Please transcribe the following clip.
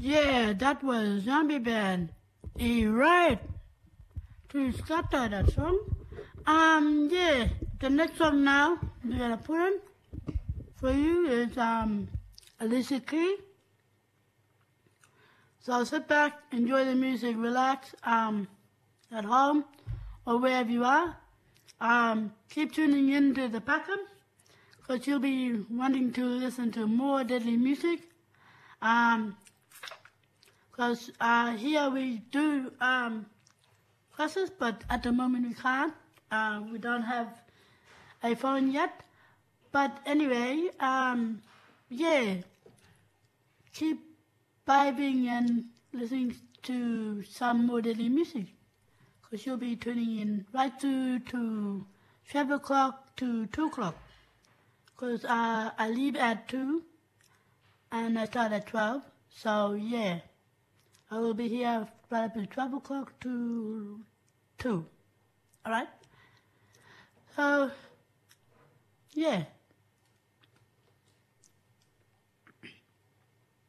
Yeah, that was Zombie Band. Right. To start that song. Yeah, the next song now we're gonna put in for you is Alicia Keys. So sit back, enjoy the music, relax, at home or wherever you are. Keep tuning in to the Packham because you'll be wanting to listen to more deadly music. Because here we do classes, but at the moment we can't. We don't have a phone yet. But anyway, yeah, keep vibing and listening to some more daily music. Because you'll be tuning in right to 12 o'clock to 2 o'clock. Because I leave at 2 and I start at 12. So yeah, I will be here right up at 12 o'clock to 2. Alright? So, yeah.